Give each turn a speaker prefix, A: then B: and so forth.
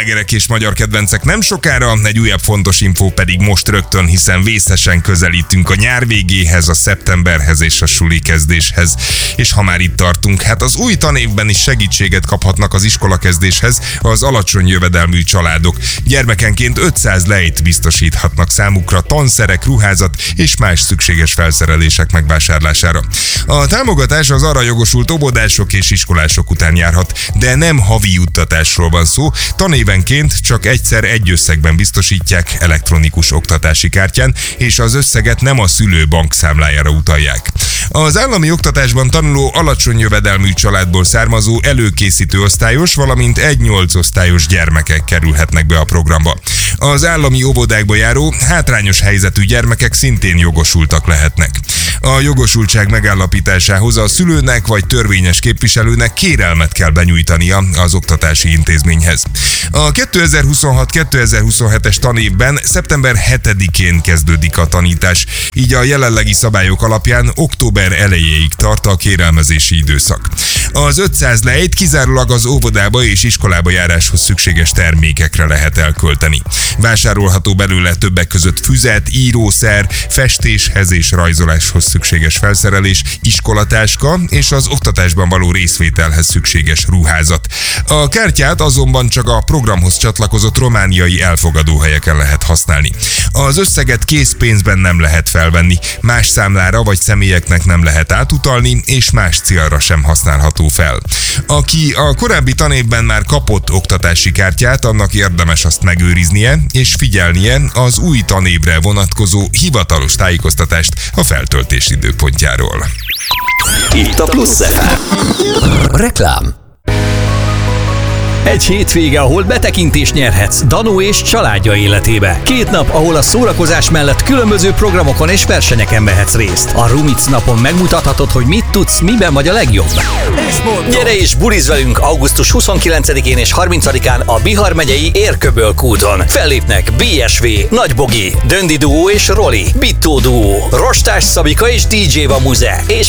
A: slágerek és magyar kedvencek nem sokára, egy újabb fontos infó pedig most rögtön, hiszen vészesen közelítünk a nyár végéhez, a szeptemberhez és a suli kezdéshez. És ha már itt tartunk, hát az új tanévben is segítséget kaphatnak az iskolakezdéshez az alacsony jövedelmű családok. Gyermekenként 500 lejt biztosíthatnak számukra tanszerek, ruházat és más szükséges felszerelések megvásárlására. A támogatás az arra jogosult óvodások és iskolások után járhat, de nem havi juttatásról van szó, tanévenként csak egyszer egy összegben biztosítják elektronikus oktatási kártyán, és az összeget nem a szülő bankszámlájára utalják. Az állami oktatásban tanuló alacsony jövedelmű családból származó előkészítő osztályos, valamint 1-8 osztályos gyermekek kerülhetnek be a programba. Az állami óvodákba járó, hátrányos helyzetű gyermekek szintén jogosultak lehetnek. A jogosultság megállapításához a szülőnek vagy törvényes képviselőnek kérelmet kell benyújtania az oktatási intézményhez. A 2026-2027-es tanévben szeptember 7-én kezdődik a tanítás, így a jelenlegi szabályok alapján október elejéig tart a kérelmezési időszak. Az 500 lejt kizárólag az óvodába és iskolába járáshoz szükséges termékekre lehet elkölteni. Vásárolható belőle többek között füzet, írószer, festéshez és rajzoláshoz szükséges felszerelés, iskolatáska és az oktatásban való részvételhez szükséges ruházat. A kártyát azonban csak a programhoz csatlakozott romániai elfogadóhelyeken lehet használni. Az összeget készpénzben nem lehet felvenni, más számlára vagy személyeknek nem lehet átutalni, és más célra sem használható fel. Aki a korábbi tanévben már kapott oktatási kártyát, annak érdemes azt megőriznie és figyelnie az új tanévre vonatkozó hivatalos tájékoztatást a feltöltés időpontjáról.
B: Itt a Plusz FM. Reklám. Egy hétvége, ahol betekintést nyerhetsz Danó és családja életébe. 2 nap, ahol a szórakozás mellett különböző programokon és versenyeken vehetsz részt. A Rumic napon megmutathatod, hogy mit tudsz, miben vagy a legjobb. Gyere és bulizz velünk augusztus 29-én és 30-án a Bihar megyei Érköbölk úton. Fellépnek BSV, Nagybogi, Döndi Duó és Roli, Bittó Duó, Rostás Szabika és DJ Vamuze, és